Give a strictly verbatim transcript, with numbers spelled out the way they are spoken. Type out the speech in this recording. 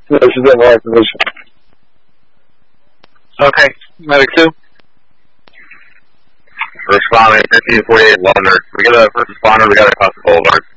Yeah, she's in the right position. Okay, medic two. Responding, fifteen forty-eight London. We got a first responder, we got a cost of Boulevard.